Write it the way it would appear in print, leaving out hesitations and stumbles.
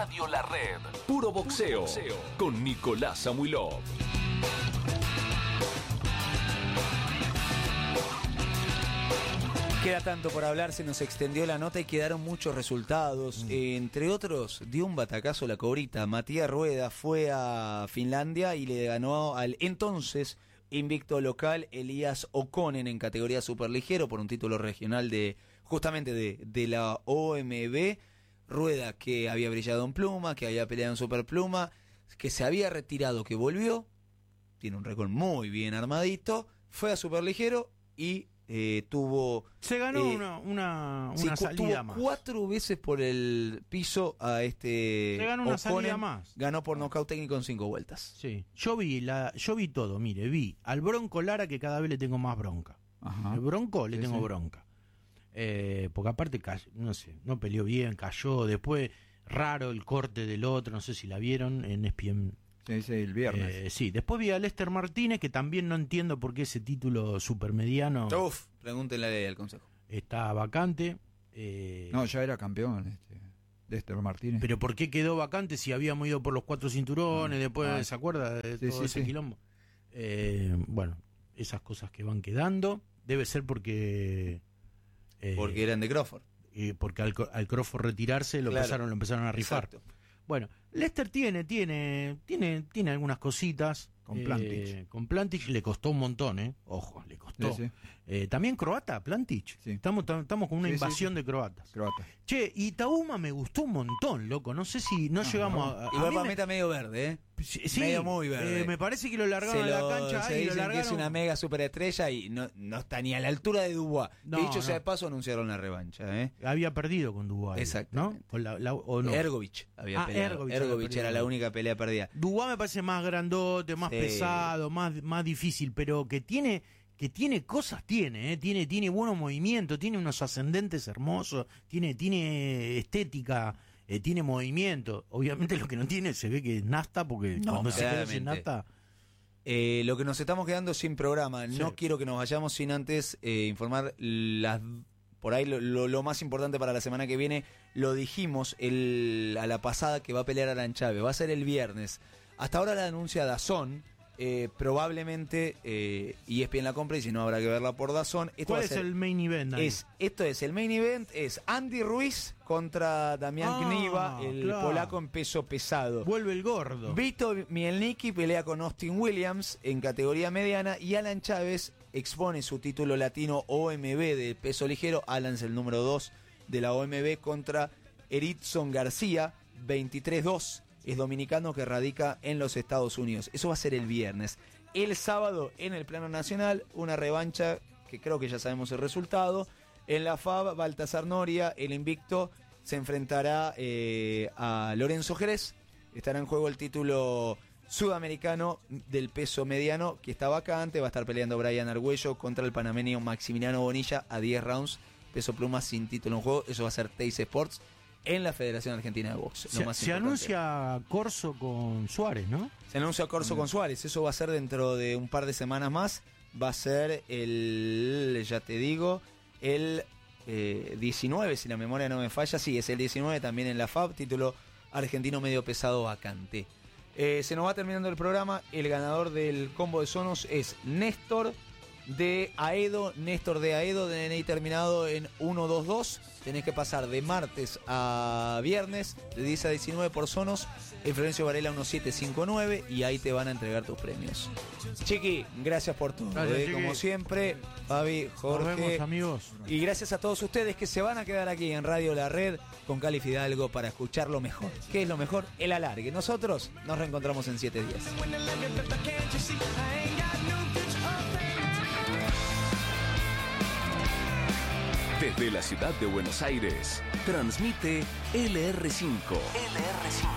Radio La Red. Puro boxeo. Con Nicolás Samuilov. Queda tanto por hablar, se nos extendió la nota y quedaron muchos resultados. Entre otros, dio un batacazo la cobrita. Matías Rueda fue a Finlandia y le ganó al entonces invicto local Elías O'Connell en categoría superligero por un título regional justamente de la OMB. Rueda, que había brillado en pluma, que había peleado en superpluma, que se había retirado, que volvió, tiene un récord muy bien armadito, fue a superligero y se ganó una salida tuvo más. 4 veces por el piso a se ganó una salida más. Ganó por nocaut técnico en 5 vueltas. Sí, yo vi todo, mire, vi al Bronco Lara, que cada vez le tengo más bronca. Ajá. El Bronco le tengo bronca. Porque aparte no sé, no peleó bien, cayó, después raro el corte del otro, no sé si la vieron en ESPN. Sí, el viernes. Sí, después vi a Lester Martínez, que también no entiendo por qué ese título supermediano Pregúntenle al consejo. está vacante. No, ya era campeón Lester Martínez. Pero ¿por qué quedó vacante si habíamos ido por los 4 cinturones? Después, ¿se acuerda de todo ese quilombo? Bueno, esas cosas que van quedando. Debe ser porque eran de Crawford. Porque al Crawford retirarse lo empezaron a rifar. Exacto. Bueno, Lester tiene algunas cositas. Con Plantic. Con Plantic le costó un montón, Ojo, le costó. Sí. También croata, Plantic. Sí. Estamos con una invasión de croatas. Che, y Tauma me gustó un montón, loco. No sé si llegamos a... Igual para mí está medio verde, Sí, medio muy verde. Me parece que lo largaron a la cancha se y lo dicen largaron. que es una mega superestrella y no está ni a la altura de Dubois. No, de hecho, sea de paso, anunciaron la revancha, Había perdido con Dubois. Exactamente. ¿No? ¿O no? Ergovich había peleado. Ergovich era la única pelea perdida. Dubois me parece más grandote, más pesado, más difícil, pero que tiene cosas, tiene buenos movimientos, tiene unos ascendentes hermosos, tiene estética, tiene movimiento. Obviamente lo que no tiene, se ve que es nasta, porque cuando se queda sin nasta... lo que nos estamos quedando sin programa, no quiero que nos vayamos sin antes informar por ahí lo más importante para la semana que viene. Lo dijimos a la pasada, que va a pelear Alan Chávez, va a ser el viernes. Hasta ahora la anuncia DAZN. Probablemente ESPN la compra, y si no habrá que verla por DAZN. ¿Cuál es el main event? El main event es Andy Ruiz contra Damián Gniva, el polaco en peso pesado. Vuelve el gordo. Vito Mielnicki pelea con Austin Williams en categoría mediana, y Alan Chávez expone su título latino OMB de peso ligero. Alan es el número 2 de la OMB contra Erickson García, 23-2. Es dominicano que radica en los Estados Unidos. Eso va a ser el viernes. El sábado, en el plano nacional, una revancha que creo que ya sabemos el resultado. En la FAB, Baltasar Noria, el invicto, se enfrentará a Lorenzo Jerez. Estará en juego el título sudamericano del peso mediano, que está vacante. Va a estar peleando Brian Argüello contra el panameño Maximiliano Bonilla a 10 rounds. Peso pluma sin título en juego. Eso va a ser Teis Sports en la Federación Argentina de Box. Se anuncia Corso con Suárez, ¿no? Se anuncia Corso con Suárez. Eso va a ser dentro de un par de semanas más. Va a ser el 19, si la memoria no me falla. Sí, es el 19 también en la FAB. Título argentino medio pesado vacante. Se nos va terminando el programa. El ganador del combo de Sonos es Néstor de Aedo, DNI terminado en 122. Tenés que pasar de martes a viernes, de 10 a 19 por Sonos, el Florencio Varela 1759, y ahí te van a entregar tus premios. Chiqui, gracias por todo, como siempre. Fabi, Jorge, nos vemos, amigos. Y gracias a todos ustedes que se van a quedar aquí en Radio La Red con Cali Fidalgo para escuchar lo mejor. ¿Qué es lo mejor? El alargue. Nosotros nos reencontramos en 7 días. Desde la ciudad de Buenos Aires, transmite LR5.